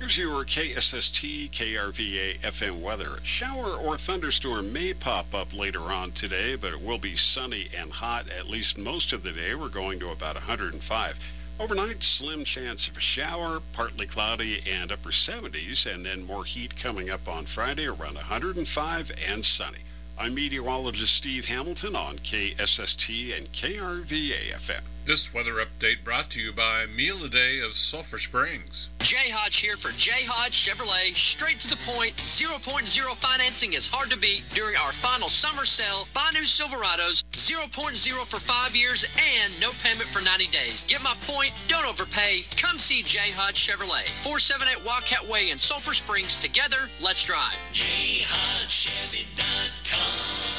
Here's your KSST KRVA FM weather. A shower or thunderstorm may pop up later on today, but it will be sunny and hot at least most of the day. We're going to about 105. Overnight, slim chance of a shower, partly cloudy and upper 70s, and then more heat coming up on Friday around 105 and sunny. I'm meteorologist Steve Hamilton on KSST and KRVA FM. This weather update brought to you by Meal a Day of Sulphur Springs. Jay Hodge here for Jay Hodge Chevrolet. Straight to the point, 0.0 financing is hard to beat during our final summer sale. Buy new Silverados, 0.0 for 5 years and no payment for 90 days. Get my point, don't overpay. Come see Jay Hodge Chevrolet. 478 Wildcat Way in Sulphur Springs. Together, let's drive. JayHodgeChevy.com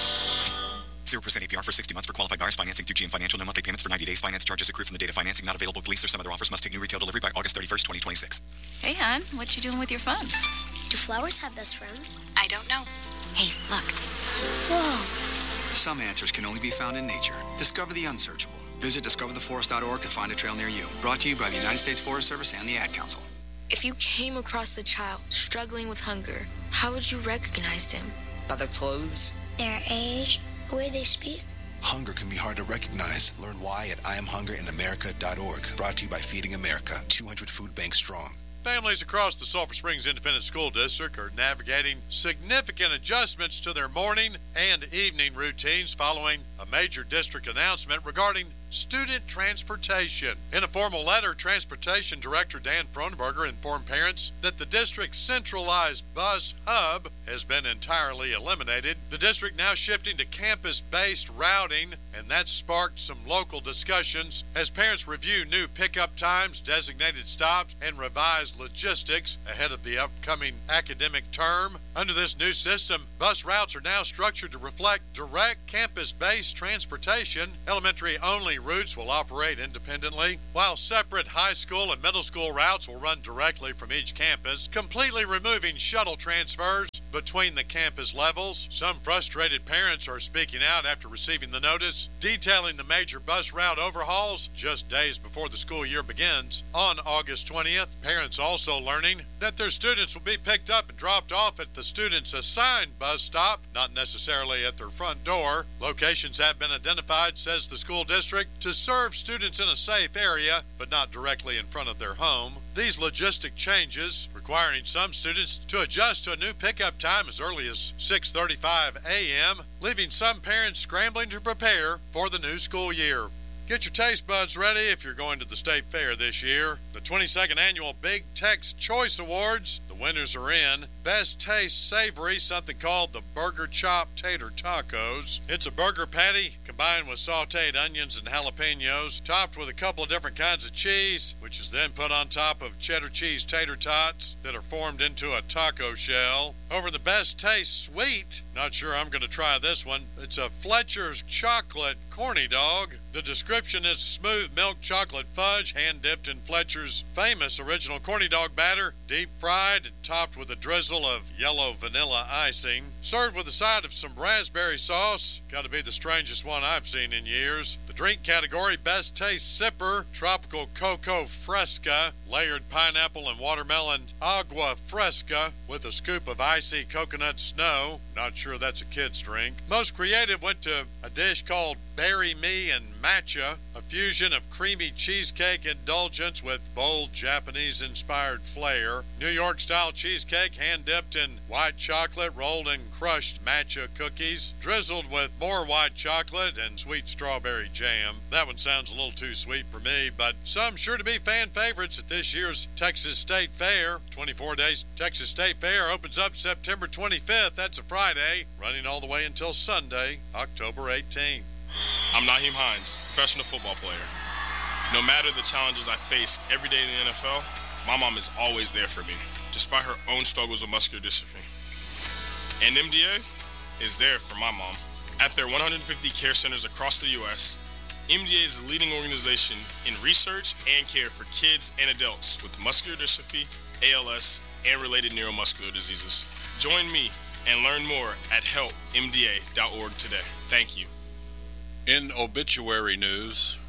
0% APR for 60 months for qualified buyers. Financing through GM Financial. No monthly payments for 90 days. Finance charges accrue from the date of financing. Not available with lease or some other offers. Must take new retail delivery by August 31st, 2026. Hey, hon. What you doing with your phone? Do flowers have best friends? I don't know. Hey, look. Whoa. Some answers can only be found in nature. Discover the unsearchable. Visit discovertheforest.org to find a trail near you. Brought to you by the United States Forest Service and the Ad Council. If you came across a child struggling with hunger, how would you recognize them? By their clothes, their age, the way they speak. Hunger can be hard to recognize. Learn why at IamHungerInAmerica.org. Brought to you by Feeding America, 200 food banks strong. Families across the Sulphur Springs Independent School District are navigating significant adjustments to their morning and evening routines following a major district announcement regarding student transportation. In a formal letter, Transportation Director Dan Fronenberger informed parents that the district's centralized bus hub has been entirely eliminated. The district now shifting to campus-based routing, and that sparked some local discussions as parents review new pickup times, designated stops, and revised logistics ahead of the upcoming academic term. Under this new system, bus routes are now structured to reflect direct campus-based transportation. Elementary-only routes will operate independently, while separate high school and middle school routes will run directly from each campus, completely removing shuttle transfers between the campus levels. Some frustrated parents are speaking out after receiving the notice detailing the major bus route overhauls just days before the school year begins. On August 20th, parents also learning that their students will be picked up and dropped off at the student's assigned bus stop, not necessarily at their front door. Locations have been identified, says the school district, to serve students in a safe area, but not directly in front of their home. These logistic changes, requiring some students to adjust to a new pickup time as early as 6:35 a.m., leaving some parents scrambling to prepare for the new school year. Get your taste buds ready if you're going to the State Fair this year. The 22nd Annual Big Tex Choice Awards, the winners are in. Best Taste Savory, something called the Burger Chop Tater Tacos. It's a burger patty combined with sauteed onions and jalapenos, topped with a couple of different kinds of cheese, which is then put on top of cheddar cheese tater tots that are formed into a taco shell. Over the Best Taste Sweet, not sure I'm going to try this one. It's a Fletcher's Chocolate Corny Dog. The description is smooth milk chocolate fudge, hand-dipped in Fletcher's famous original corny dog batter, deep-fried and topped with a drizzle of yellow vanilla icing. Served with a side of some raspberry sauce. Got to be the strangest one I've seen in years. The drink category, Best Taste Sipper, Tropical Cocoa Fresca, layered pineapple and watermelon Agua Fresca with a scoop of icy coconut snow. Not sure that's a kid's drink. Most creative went to a dish called Berry Me and Matcha, a fusion of creamy cheesecake indulgence with bold Japanese-inspired flair. New York-style cheesecake hand-dipped in white chocolate, rolled in crushed matcha cookies, drizzled with more white chocolate and sweet strawberry jam. That one sounds a little too sweet for me, but some sure to be fan favorites at this year's Texas State Fair. 24 days Texas State Fair opens up September 25th. That's a Friday, running all the way until Sunday, October 18th. I'm Naheem Hines, professional football player. No matter the challenges I face every day in the NFL, my mom is always there for me, despite her own struggles with muscular dystrophy. And MDA is there for my mom. At their 150 care centers across the U.S., MDA is the leading organization in research and care for kids and adults with muscular dystrophy, ALS, and related neuromuscular diseases. Join me and learn more at helpmda.org today. Thank you. In obituary news,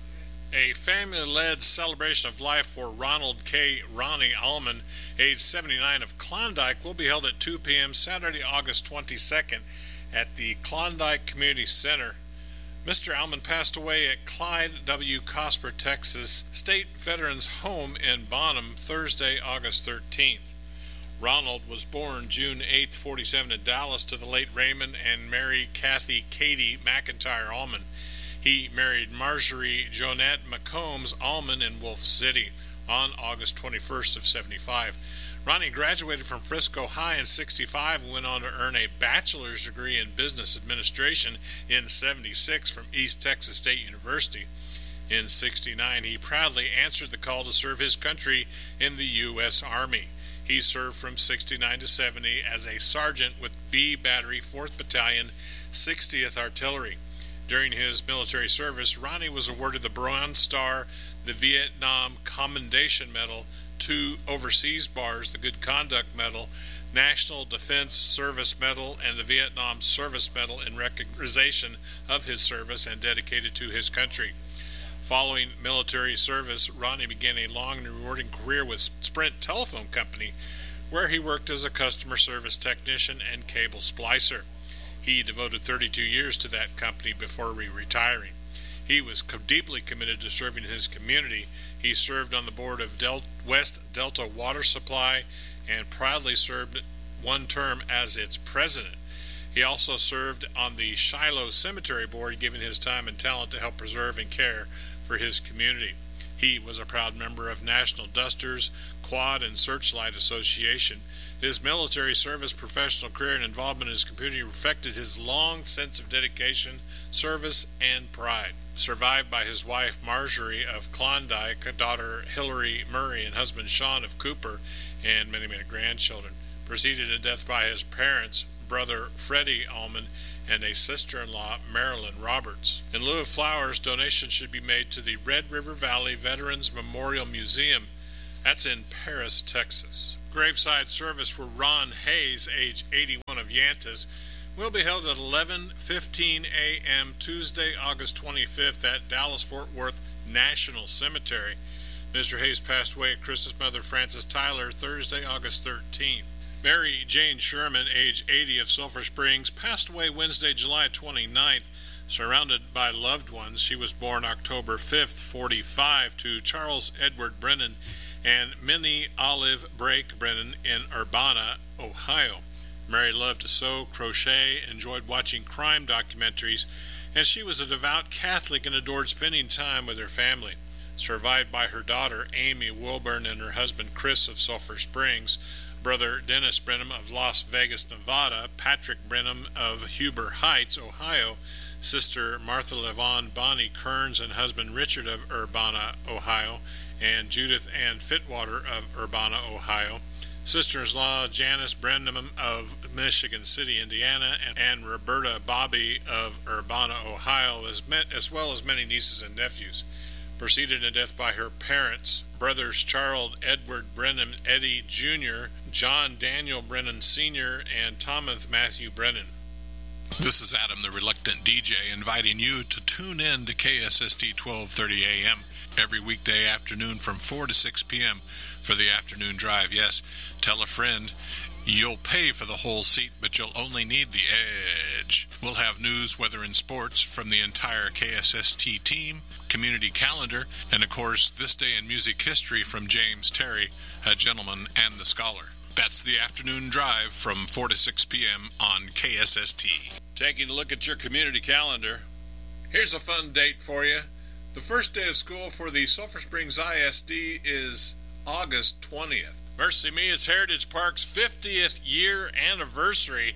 A family-led celebration of life for Ronald K. Ronnie Allman, age 79, of Klondike, will be held at 2 p.m. Saturday, August 22nd at the Klondike Community Center. Mr. Allman passed away at Clyde W. Cosper, Texas State Veterans Home in Bonham Thursday, August 13th. Ronald was born June 8, 47 in Dallas to the late Raymond and Mary Kathy Katie McIntyre Allman. He married Marjorie Jonette McCombs Allman in Wolf City on August 21st of 75. Ronnie graduated from Frisco High in 65 and went on to earn a bachelor's degree in business administration in 76 from East Texas State University. In 69, he proudly answered the call to serve his country in the U.S. Army. He served from 69 to 70 as a sergeant with B Battery, 4th Battalion, 60th Artillery. During his military service, Ronnie was awarded the Bronze Star, the Vietnam Commendation Medal, 2 overseas bars, the Good Conduct Medal, National Defense Service Medal, and the Vietnam Service Medal in recognition of his service and dedicated to his country. Following military service, Ronnie began a long and rewarding career with Sprint Telephone Company, where he worked as a customer service technician and cable splicer. He devoted 32 years to that company before retiring. He was deeply committed to serving his community. He served on the board of West Delta Water Supply and proudly served one term as its president. He also served on the Shiloh Cemetery Board, giving his time and talent to help preserve and care for his community. He was a proud member of National Dusters, Quad, and Searchlight Association. His military service, professional career, and involvement in his community reflected his long sense of dedication, service, and pride. Survived by his wife Marjorie of Klondike, daughter Hillary Murray, and husband Sean of Cooper, and many, many grandchildren. Preceded in death by his parents, brother Freddie Allman, and a sister-in-law, Marilyn Roberts. In lieu of flowers, donations should be made to the Red River Valley Veterans Memorial Museum. That's in Paris, Texas. Graveside service for Ron Hayes, age 81, of Yantas, will be held at 11:15 a.m. Tuesday, August 25th at Dallas-Fort Worth National Cemetery. Mr. Hayes passed away at Chris's mother, Frances Tyler, Thursday, August 13th. Mary Jane Sherman, age 80, of Sulphur Springs, passed away Wednesday, July 29th, surrounded by loved ones. She was born October 5th, 45, to Charles Edward Brennan and Minnie Olive Brake Brennan in Urbana, Ohio. Mary loved to sew, crochet, enjoyed watching crime documentaries, and she was a devout Catholic and adored spending time with her family. Survived by her daughter, Amy Wilburn, and her husband, Chris, of Sulphur Springs, brother Dennis Brenham of Las Vegas, Nevada, Patrick Brenham of Huber Heights, Ohio, sister Martha Levon Bonnie Kearns and husband Richard of Urbana, Ohio, and Judith Ann Fitwater of Urbana, Ohio, sister-in-law Janice Brenham of Michigan City, Indiana, and Roberta Bobby of Urbana, Ohio, as well as many nieces and nephews. Preceded in death by her parents, brothers Charles Edward Brennan Eddy Jr., John Daniel Brennan Sr., and Thomas Matthew Brennan. This is Adam, the Reluctant DJ, inviting you to tune in to KSST 1230 AM every weekday afternoon from 4 to 6 p.m. for the afternoon drive. Yes, tell a friend. You'll pay for the whole seat, but you'll only need the edge. We'll have news, weather, and sports from the entire KSST team, community calendar, and of course, This Day in Music History from James Terry, a gentleman and the scholar. That's the afternoon drive from 4 to 6 p.m. on KSST. Taking a look at your community calendar, here's a fun date for you. The first day of school for the Sulphur Springs ISD is August 20th. Mercy Me, it's Heritage Park's 50th year anniversary.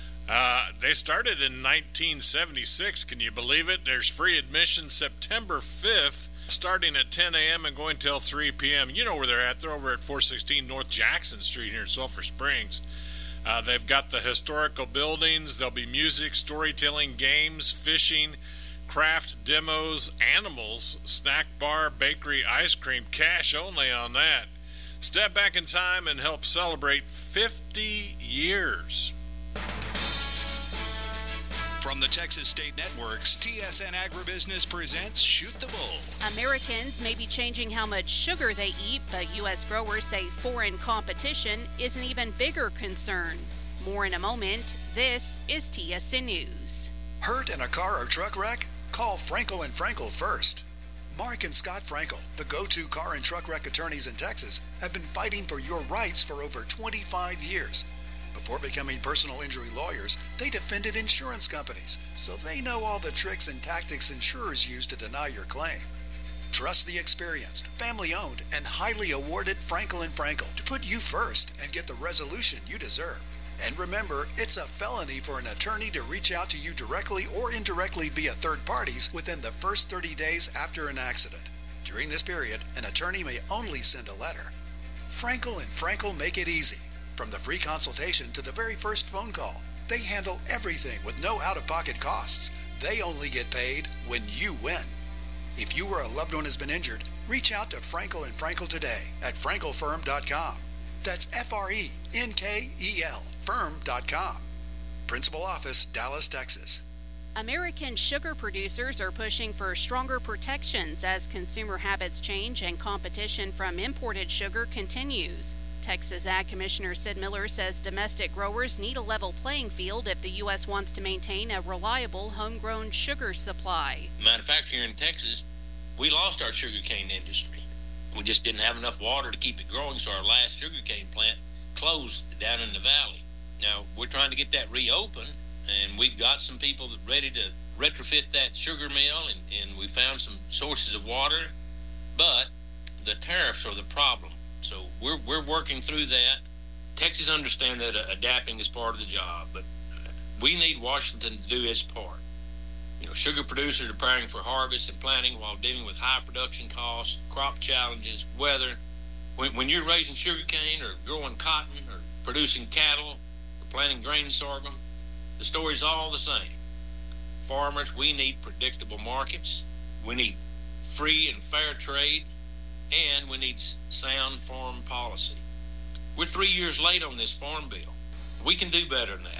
They started in 1976. Can you believe it? There's free admission September 5th, starting at 10 a.m. and going till 3 p.m. You know where they're at. They're over at 416 North Jackson Street here in Sulphur Springs. They've got the historical buildings. There'll be music, storytelling, games, fishing, craft demos, animals, snack bar, bakery, ice cream, cash only on that. Step back in time and help celebrate 50 years. From the Texas State Networks, TSN Agribusiness presents Shoot the Bull. Americans may be changing how much sugar they eat, but U.S. growers say foreign competition is an even bigger concern. More in a moment. This is TSN News. Hurt in a car or truck wreck? Call Frankel & Frankel first. Mark and Scott Frankel, the go-to car and truck wreck attorneys in Texas, have been fighting for your rights for over 25 years. Before becoming personal injury lawyers, they defended insurance companies, so they know all the tricks and tactics insurers use to deny your claim. Trust the experienced, family-owned, and highly awarded Frankel & Frankel to put you first and get the resolution you deserve. And remember, it's a felony for an attorney to reach out to you directly or indirectly via third parties within the first 30 days after an accident. During this period, an attorney may only send a letter. Frankel & Frankel make it easy. From the free consultation to the very first phone call, they handle everything with no out-of-pocket costs. They only get paid when you win. If you or a loved one has been injured, reach out to Frankel & Frankel today at frankelfirm.com. That's F-R-E-N-K-E-L, firm.com. Principal office, Dallas, Texas. American sugar producers are pushing for stronger protections as consumer habits change and competition from imported sugar continues. Texas Ag Commissioner Sid Miller says domestic growers need a level playing field if the U.S. wants to maintain a reliable homegrown sugar supply. Matter of fact, here in Texas, we lost our sugarcane industry. We just didn't have enough water to keep it growing, so our last sugarcane plant closed down in the valley. Now, we're trying to get that reopened, and we've got some people ready to retrofit that sugar mill, and we found some sources of water, but the tariffs are the problem. So we're working through that. Texas understands that adapting is part of the job, but we need Washington to do its part. You know, sugar producers are preparing for harvest and planting while dealing with high production costs, crop challenges, weather. When you're raising sugarcane or growing cotton or producing cattle or planting grain sorghum, the story's all the same. Farmers, we need predictable markets. We need free and fair trade. And we need sound farm policy. We're 3 years late on this farm bill. We can do better than that.